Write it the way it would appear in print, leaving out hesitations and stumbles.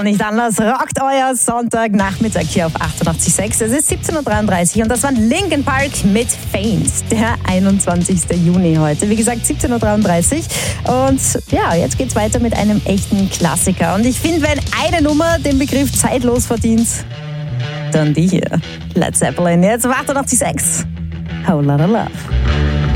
nicht anders. Rockt euer Sonntagnachmittag hier auf 88.6. Es ist 17.33 Uhr und das war Linkin Park mit Faint. Der 21. Juni heute. Wie gesagt, 17.33 Uhr. Und ja, jetzt geht's weiter mit einem echten Klassiker. Und ich finde, wenn eine Nummer den Begriff zeitlos verdient, dann die hier. Led Zeppelin, jetzt auf 88.6. Whole Lotta Love.